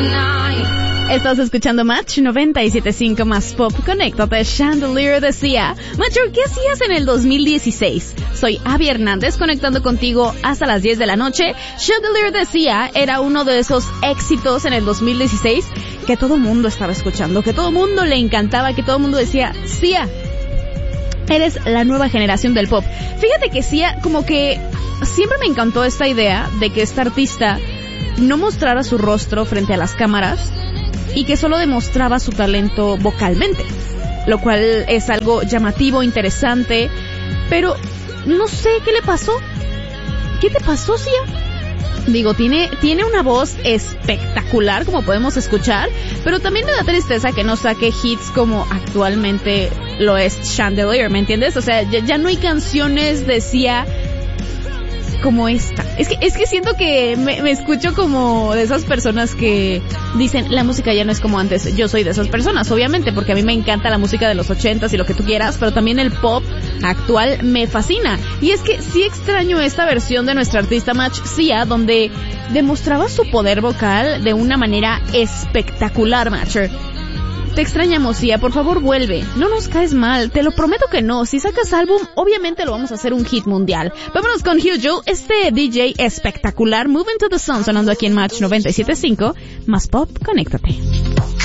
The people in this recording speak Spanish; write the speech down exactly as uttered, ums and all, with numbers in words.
Estás escuchando Match noventa y siete punto cinco más Pop. Conéctate. Chandelier decía: Macho, ¿qué hacías en el dos mil dieciséis? Soy Abby Hernández, conectando contigo hasta las diez de la noche. Chandelier decía era uno de esos éxitos en el dos mil dieciséis que todo mundo estaba escuchando, que todo mundo le encantaba, que todo mundo decía: Sia, eres la nueva generación del pop. Fíjate que Sia, como que siempre me encantó esta idea de que esta artista no mostrara su rostro frente a las cámaras y que solo demostraba su talento vocalmente, lo cual es algo llamativo, interesante, pero no sé qué le pasó. ¿Qué te pasó, Sia? Digo, tiene, tiene una voz espectacular, como podemos escuchar, pero también me da tristeza que no saque hits como actualmente lo es Chandelier, ¿me entiendes? O sea, ya, ya no hay canciones de Sia como esta. Es que, es que siento que me, me escucho como de esas personas que dicen, la música ya no es como antes. Yo soy de esas personas, obviamente, porque a mí me encanta la música de los ochentas y lo que tú quieras, pero también el pop actual me fascina. Y es que sí extraño esta versión de nuestra artista Match, Sia, donde demostraba su poder vocal de una manera espectacular, Matcher. Te extrañamos, Sia, por favor vuelve. No nos caes mal, te lo prometo que no. Si sacas álbum, obviamente lo vamos a hacer un hit mundial. Vámonos con Hugh Joe, este D J espectacular. Moving to the Sun, sonando aquí en Match noventa y siete punto cinco. Más Pop, conéctate.